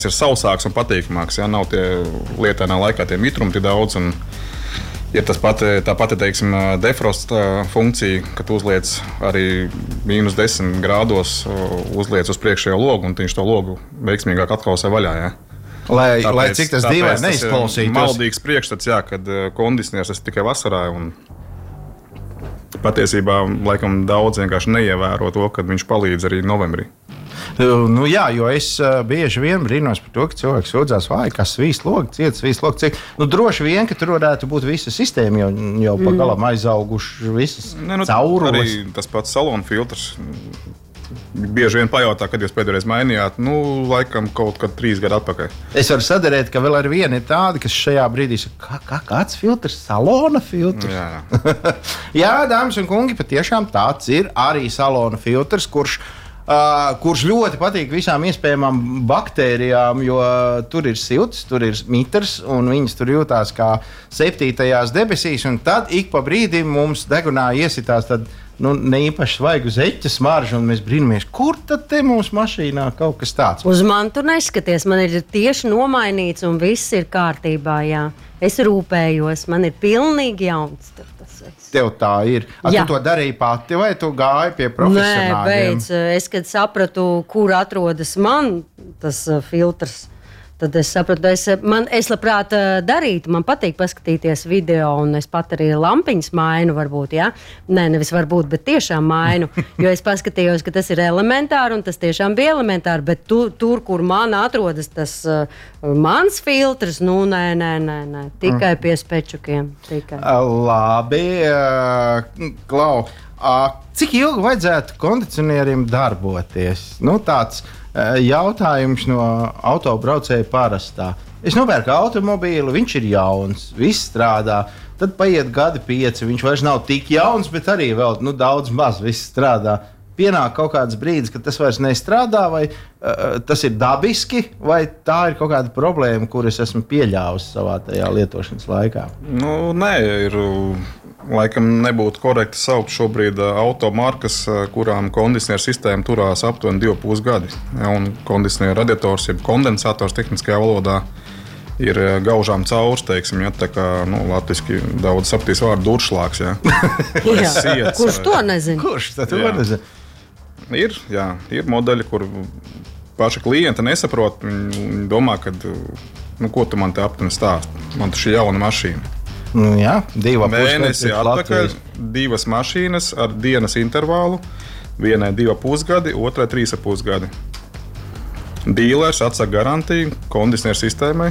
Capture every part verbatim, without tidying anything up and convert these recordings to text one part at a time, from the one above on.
ir sausāks un patīkamāks. Ja? Nav tie lietainā laikā tie mitrumi tik daudz. Un ir tas pat, tā pati, teiksim, defrost funkcija, kad uzliec arī mīnus desmit grādos, uzliec uz priekšējo logu, un viņš to logu veiksmīgāk atkausē vaļā. Ja? Lai, tāpēc, lai cik tas dīvaini neizklausītos. Maldīgs priekšstats, jā, kad kondicionieris ir tikai vasarā. Un patiesībā laikam daudz vienkārši neievēro to, kad viņš palīdz arī novembrī. Nu, jā, jo es uh, bieži vien brīnos par to, ka cilvēks sūdzās, vai kas svīst logi, ciet svīst logi. Cik. Nu, droši vien, ka tur varētu būt visa sistēma, jo jau mm. pagalam aizauguši visas ne, nu, caurules. Arī tas pats salona filtrs. Bieži vien pajautā, kad jūs pēdējais mainījāt, nu, laikam kaut kad trīs gadu atpakaļ. Es varu sadarīt, ka vēl ar vienu ir tādi, kas šajā brīdī saka, kā, kā, kāds filtrs, salona filtrs. Jā, jā, dāmas un kungi, patiešām tāds ir arī salona filtrs, kurš Uh, kurš ļoti patīk visām iespējamām baktērijām, jo uh, tur ir silts, tur ir mitrs, un viņas tur jūtās kā septītajās debesīs. Tad ik pa brīdim mums degunā iesitās tad, nu, ne īpaši svaigu zeķa smaržu, un mēs brīnamies, kur tad te mūsu mašīnā kaut kas tāds. Uz mani tur neskaties, man ir tieši nomainīts, un viss ir kārtībā. Jā. Es rūpējos, man ir pilnīgi jauns. Tev tā ir. A, tu to darīji pati, vai tu gāji pie profesionāļiem? Nē, beidz. Es, kad sapratu, kur atrodas man tas uh, filtrs, tad es sapratu, es, man, es labprāt uh, darītu. Man patīk paskatīties video, un es pat arī lampiņas mainu, varbūt, ja? Nē, nevis varbūt, bet tiešām mainu. Jo es paskatījos, ka tas ir elementāri, un tas tiešām bija elementāri, bet tu, tur, kur man atrodas tas uh, mans filtrs, nu, nē, nē, nē, nē. Tikai pie spečukiem. Tikai. Labi, uh, Klau, uh, cik ilgi vajadzētu kondicionierim darboties? Nu, tāds jautājums no autobraucēja parastā. Es nopērku automobīlu, viņš ir jauns, viss strādā. Tad paiet gadi pieci, viņš vairs nav tik jauns, bet arī vēl nu, daudz maz viss strādā. Pienāk kaut kāds brīdis, kad tas vairs nestrādā, vai uh, tas ir dabiski, vai tā ir kaut kāda problēma, kur es esmu pieļāvusi savā tajā lietošanas laikā? Nu, nē, ir... Laikam nebūtu korekti saukt šobrīd automarkas, kurām kondicionieru sistēma turās aptuveni divi pusgadi. Ja, un kondicionieru radiators, jeb kondensators tehniskajā valodā, ir gaužām caurs, teiksim, ja, tā kā nu, latviski daudz sapratīs vārdu duršlāks. Ja. Siets, kurš to nezina? Kurš to nezina? Ir, jā, ir modeļi, kur paši klienti nesaprot. Viņi domā, ka, nu, ko tu man te aptuveni stāsti? Man tu šī jauna mašīna. Nu, jā, divi mēnesi atpakaļ, divas mašīnas ar dienas intervālu. Vienai divi pusgadi, otrai trīs pusgadi. Dīlers atsaka garantiju kondicionieru sistēmai.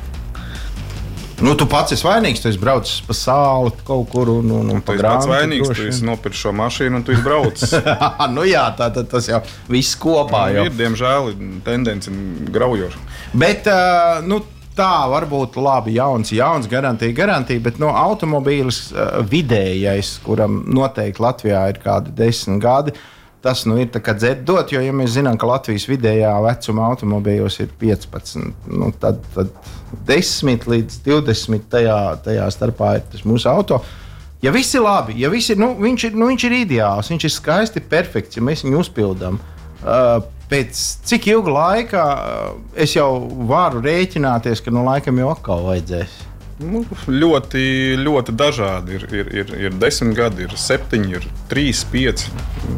Nu, tu pats esi vainīgs, tu esi braucis pa sāli kaut kur un, un, un tu esi pats vainīgs, tu esi nopircis šo mašīnu un tu esi braucis. Nu jā, tā, tā, tas jau viss kopā. Nu, jau. Ir, diemžēl, tendence graujoša. Bet, uh, nu, tā varbūt labi, jauns, jauns garantija, garantija, bet no automobīlis uh, vidējais, kuram noteikti Latvijā ir kādi desmit gadi, tas nu ir tā kā dzert dot, jo, ja mēs zinām, ka Latvijas vidējā vecuma automobīlos ir piecpadsmit, nu, tad, tad desmit līdz divdesmit tajā, tajā starpā ir tas mūsu auto. Ja viss ir labi, ja viss ir, nu, viņš ir, nu, viņš ir ideāls, viņš ir skaisti perfekts, ja mēs viņu uzpildām. Uh, Pēc cik ilga laika es jau varu rēķināties, ka no laikam jau atkal vajadzēs? Nu, ļoti, ļoti dažādi. Ir, ir, ir, ir desmit gadi, ir septiņi, ir trīs, pieci.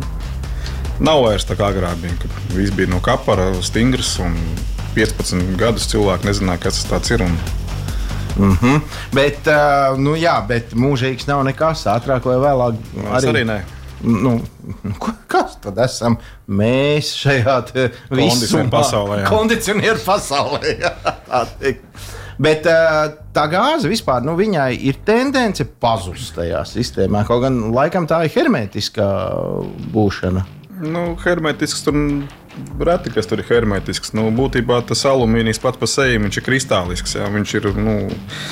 Nav vairs tā kā agrāk bija, kad viss bija no kapara, stingrs un piecpadsmit gadus cilvēki nezināja, kas tas tāds ir. Un... Mm-hmm. Bet, uh, nu jā, bet mūžīgs nav nekas, ātrāk vai vēlāk. Arī... Es arī ne. Nu, kas tad esam mēs šajā kondicionieru pasaulē? Jā. Kondicionieru pasaulē, jā, tā teikt. Bet tā gāze vispār, nu, viņai ir tendence pazust tajā sistēmā. Kaut gan laikam tā ir hermētiskā būšana. Nu, hermētisks tur reti, kas tur ir hermētisks. Nu, būtībā tas alumīnijs pats pa sevi, viņš ir kristālisks. Jā. Viņš ir, nu...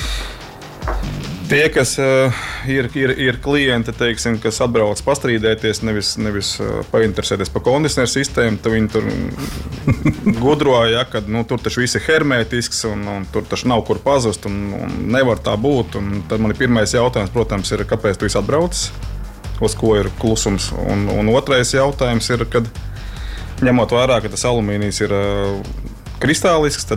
Tie, kas uh, ir, ir, ir klienti, teiksim, kas atbrauc pastrīdēties, nevis, nevis uh, painteresēties par kondicionieru sistēmu, tad viņi tur gudroja, ja, ka nu, tur taču viss ir hermētisks un, un tur taču nav kur pazust un, un nevar tā būt. Un tad man ir pirmais jautājums, protams, ir, kāpēc tu esi atbraucis, uz ko ir klusums. Un, un otrais jautājums ir, kad ņemot vērā, ka tas alumīnijs ir uh, kristālisks, tad